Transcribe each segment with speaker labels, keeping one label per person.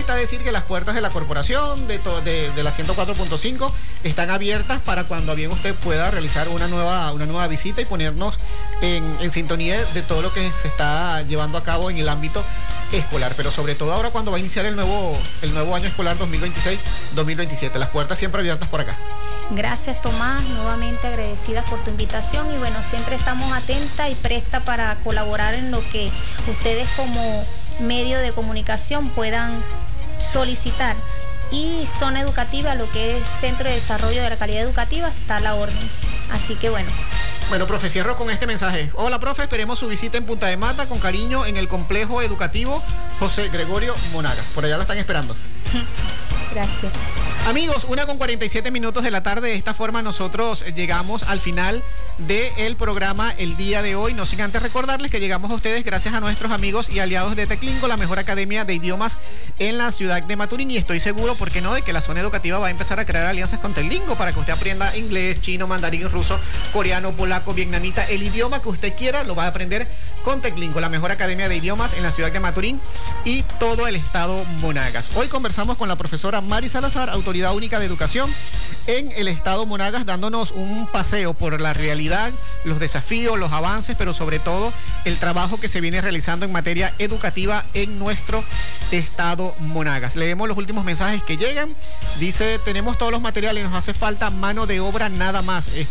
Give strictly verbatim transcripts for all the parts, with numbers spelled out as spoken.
Speaker 1: está decir que las puertas de la corporación, de, to, de, de la ciento cuatro punto cinco, están abiertas para cuando bien usted pueda realizar una nueva, una nueva visita y ponernos en, en sintonía de todo lo que se está llevando a cabo en el ámbito escolar, pero sobre todo ahora cuando va a iniciar el nuevo, el nuevo año escolar dos mil veintiséis dos mil veintisiete. Las puertas siempre abiertas por acá.
Speaker 2: Gracias, Tomás, nuevamente agradecidas por tu invitación y bueno, siempre estamos atentas y prestas para colaborar en lo que ustedes como medio de comunicación puedan solicitar. Y Zona Educativa, lo que es Centro de Desarrollo de la Calidad Educativa, está a la orden. Así que bueno.
Speaker 1: Bueno, profe, cierro con este mensaje. Hola, profe, esperemos su visita en Punta de Mata con cariño en el complejo educativo José Gregorio Monagas. Por allá la están esperando.
Speaker 2: Gracias.
Speaker 1: Amigos, una con cuarenta y siete minutos de la tarde. De esta forma nosotros llegamos al final del programa el día de hoy. No sin antes recordarles que llegamos a ustedes gracias a nuestros amigos y aliados de Teclingo, la mejor academia de idiomas en la ciudad de Maturín. Y estoy seguro, ¿por qué no?, de que la zona educativa va a empezar a crear alianzas con Teclingo para que usted aprenda inglés, chino, mandarín, ruso, coreano, polaco, vietnamita. El idioma que usted quiera lo va a aprender con Teclingo, la mejor academia de idiomas en la ciudad de Maturín y todo el estado Monagas. Hoy conversamos con la profesora Mari Salazar, autoridad única de educación en el estado Monagas, dándonos un paseo por la realidad, los desafíos, los avances, pero sobre todo el trabajo que se viene realizando en materia educativa en nuestro estado Monagas. Leemos los últimos mensajes que llegan. Dice, tenemos todos los materiales, nos hace falta mano de obra nada más. Eh,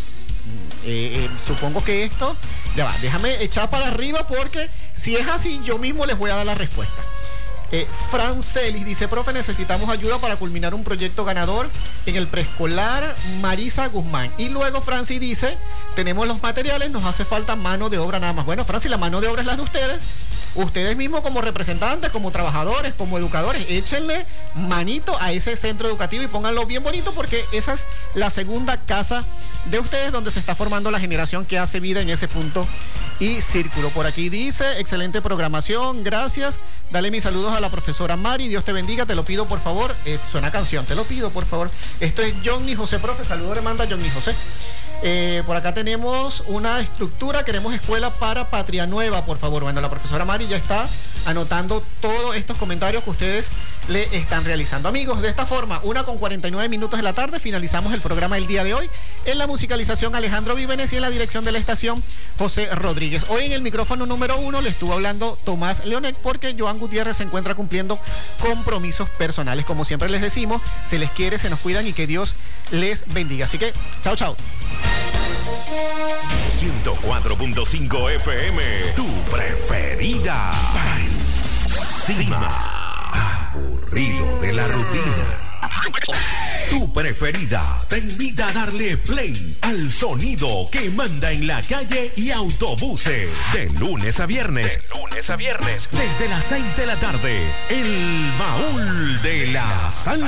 Speaker 1: eh, supongo que esto, ya va, déjame echar para arriba porque si es así, yo mismo les voy a dar la respuesta. Eh, Fran Celis dice, profe, necesitamos ayuda para culminar un proyecto ganador en el preescolar Marisa Guzmán. Y luego Franci dice, tenemos los materiales, nos hace falta mano de obra nada más. Bueno, Franci, la mano de obra es la de ustedes. Ustedes mismos como representantes, como trabajadores, como educadores, échenle manito a ese centro educativo y pónganlo bien bonito porque esa es la segunda casa de ustedes donde se está formando la generación que hace vida en ese punto y círculo. Por aquí dice, excelente programación, gracias. Dale mis saludos a la profesora Mari, Dios te bendiga, te lo pido por favor. Eh, suena canción, te lo pido por favor. Esto es Johnny José, profe, saludos le manda Johnny José. Eh, por acá tenemos una estructura, queremos escuela para Patria Nueva, por favor. Bueno, la profesora Mari ya está anotando todos estos comentarios que ustedes le están realizando. Amigos, de esta forma, una con cuarenta y nueve minutos de la tarde, finalizamos el programa del día de hoy. En la musicalización, Alejandro Vívenes, y en la dirección de la estación, José Rodríguez. Hoy en el micrófono número uno le estuvo hablando Tomás Leonet porque Joan Gutiérrez se encuentra cumpliendo compromisos personales. Como siempre les decimos, se les quiere, se nos cuidan y que Dios les bendiga. Así que, chao, chao.
Speaker 3: ciento cuatro punto cinco F M, tu preferida. Para encima. Aburrido de la rutina. Tu preferida te invita a darle play al sonido que manda en la calle y autobuses. De lunes a viernes. De lunes a viernes. Desde las seis de la tarde. El baúl de la salsa.